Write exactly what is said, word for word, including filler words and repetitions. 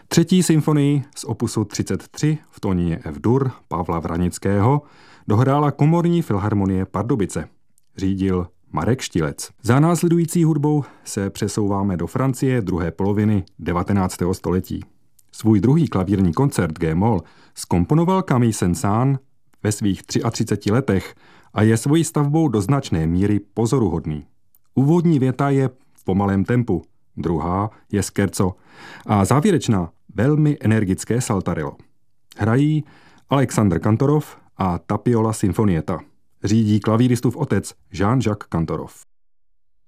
Třetí symfonii z opusu třicet tři v tónině F-dur Pavla Vranického dohrála Komorní filharmonie Pardubice. Řídil Marek Štilec. Za následující hudbou se přesouváme do Francie druhé poloviny devatenáctého století. Svůj druhý klavírní koncert G-moll zkomponoval Camille Saint-Saëns ve svých třiatřiceti třech letech a je svojí stavbou do značné míry pozoruhodný. Úvodní věta je v pomalém tempu, druhá je scherzo a závěrečná velmi energické saltarello. Hrají Alexandr Kantorov a Tapiola Sinfonietta. Řídí klavíristův otec Jean-Jacques Kantorov.